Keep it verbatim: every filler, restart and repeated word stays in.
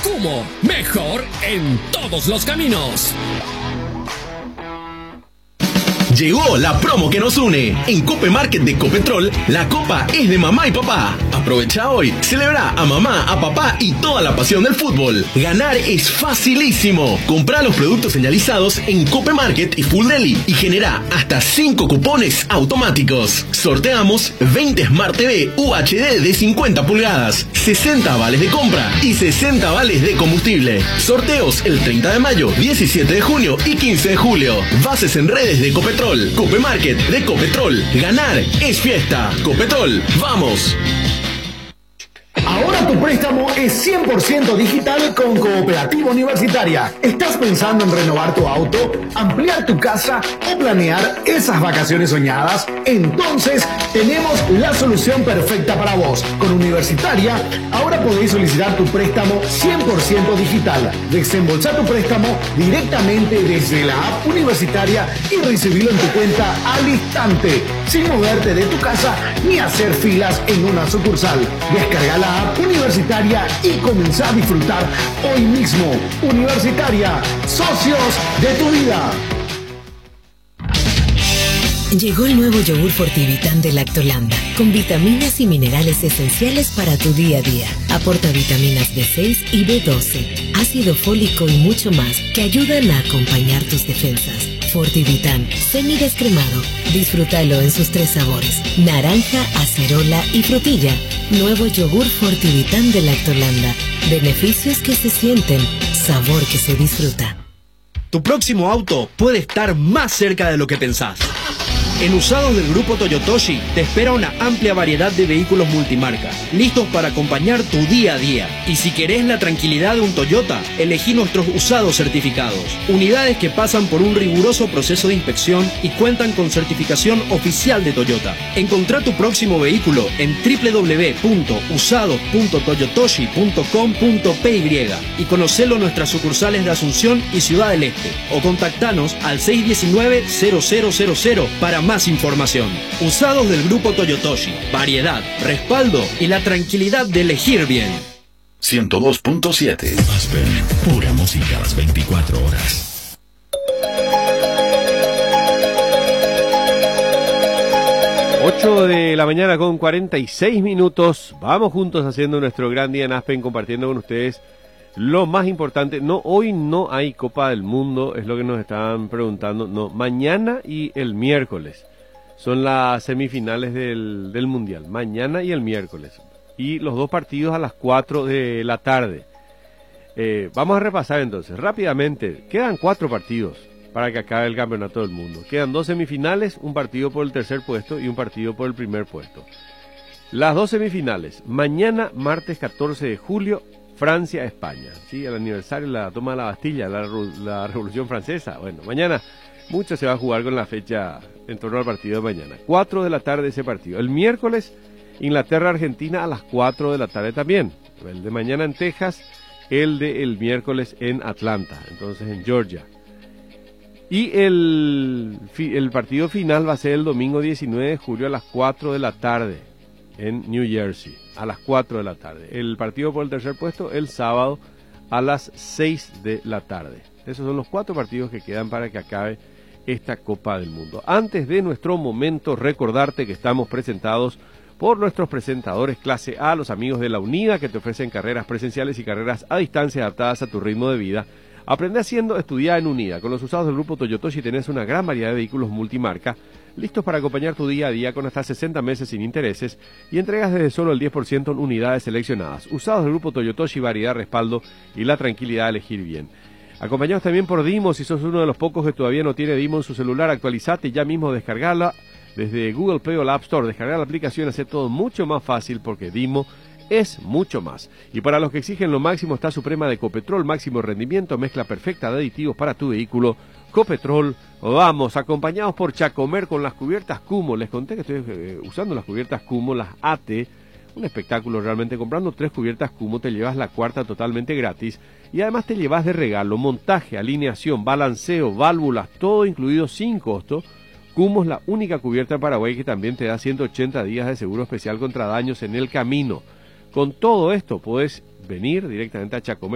Kumo, mejor en todos los caminos. Llegó la promo que nos une. En Cope Market de Copetrol, la copa es de mamá y papá. Aprovecha hoy, celebra a mamá, a papá y toda la pasión del fútbol. Ganar es facilísimo. Compra los productos señalizados en Cope Market y Full Deli y genera hasta cinco cupones automáticos. Sorteamos veinte Smart T V U H D de cincuenta pulgadas, sesenta vales de compra y sesenta vales de combustible. Sorteos el treinta de mayo, diecisiete de junio y quince de julio. Bases en redes de Copetrol. Cope Market de Copetrol. Ganar es fiesta. Copetrol, vamos. Ahora tu préstamo es cien por ciento digital con Cooperativa Universitaria. ¿Estás pensando en renovar tu auto, ampliar tu casa o planear esas vacaciones soñadas? Entonces tenemos la solución perfecta para vos. Con Universitaria, ahora podéis solicitar tu préstamo cien por ciento digital. Desembolsar tu préstamo directamente desde la app Universitaria y recibirlo en tu cuenta al instante, sin moverte de tu casa ni hacer filas en una sucursal. Descarga la app Universitaria y comenzá a disfrutar hoy mismo. Universitaria, socios de tu vida. Llegó el nuevo yogur Fortivitan de Lactolanda, con vitaminas y minerales esenciales para tu día a día. Aporta vitaminas B seis y B doce, ácido fólico y mucho más que ayudan a acompañar tus defensas. Fortivitan, semidescremado. Disfrútalo en sus tres sabores: naranja, acerola y frutilla. Nuevo yogur Fortivitan de Lactolanda. Beneficios que se sienten, sabor que se disfruta. Tu próximo auto puede estar más cerca de lo que pensás. En Usados del Grupo Toyotoshi te espera una amplia variedad de vehículos multimarca, listos para acompañar tu día a día. Y si querés la tranquilidad de un Toyota, elegí nuestros usados certificados. Unidades que pasan por un riguroso proceso de inspección y cuentan con certificación oficial de Toyota. Encontrá tu próximo vehículo en doble u doble u doble u punto usados punto toyotoshi punto com punto p y y conocelo en nuestras sucursales de Asunción y Ciudad del Este. O contactanos al seis uno nueve, cero cero cero cero para más información. Usados del Grupo Toyotoshi. Variedad, respaldo y la tranquilidad de elegir bien. ciento dos punto siete. Aspen, pura música a las veinticuatro horas. ocho de la mañana con cuarenta y seis minutos. Vamos juntos haciendo nuestro gran día en Aspen, compartiendo con ustedes lo más importante. No, hoy no hay Copa del Mundo, es lo que nos estaban preguntando. No, mañana y el miércoles son las semifinales del, del Mundial. Mañana y el miércoles. Y los dos partidos a las cuatro de la tarde. Eh, vamos a repasar entonces rápidamente. Quedan cuatro partidos para que acabe el Campeonato del Mundo. Quedan dos semifinales, un partido por el tercer puesto y un partido por el primer puesto. Las dos semifinales, mañana martes catorce de julio, Francia-España, ¿sí? El aniversario de la toma de la Bastilla, la, la Revolución Francesa. Bueno, mañana mucho se va a jugar con la fecha en torno al partido de mañana. cuatro de la tarde ese partido. El miércoles, Inglaterra-Argentina a las cuatro de la tarde también. El de mañana en Texas, el de el miércoles en Atlanta, entonces en Georgia. Y el, el partido final va a ser el domingo diecinueve de julio a las cuatro de la tarde en New Jersey, a las cuatro de la tarde. El partido por el tercer puesto el sábado a las seis de la tarde. Esos son los cuatro partidos que quedan para que acabe esta Copa del Mundo. Antes de nuestro momento, recordarte que estamos presentados por nuestros presentadores clase A, los amigos de La Unida, que te ofrecen carreras presenciales y carreras a distancia adaptadas a tu ritmo de vida. Aprende haciendo, estudia en Unida. Con los usados del Grupo Toyotoshi tenés una gran variedad de vehículos multimarca, listos para acompañar tu día a día con hasta sesenta meses sin intereses y entregas desde solo el diez por ciento en unidades seleccionadas. Usados del Grupo Toyotoshi, variedad, respaldo y la tranquilidad de elegir bien. Acompañados también por Dimo. Si sos uno de los pocos que todavía no tiene Dimo en su celular, actualizate y ya mismo descargarla desde Google Play o la App Store. Descargar la aplicación hace todo mucho más fácil porque Dimo es mucho más. Y para los que exigen lo máximo está Suprema de Copetrol, máximo rendimiento, mezcla perfecta de aditivos para tu vehículo. Copetrol, vamos, acompañados por Chacomer con las cubiertas Kumo. Les conté que estoy eh, usando las cubiertas Kumo, las A T, un espectáculo realmente. Comprando tres cubiertas Kumo te llevas la cuarta totalmente gratis y además te llevas de regalo montaje, alineación, balanceo, válvulas, todo incluido sin costo. Kumo es la única cubierta en Paraguay que también te da ciento ochenta días de seguro especial contra daños en el camino. Con todo esto puedes venir directamente a Chacomer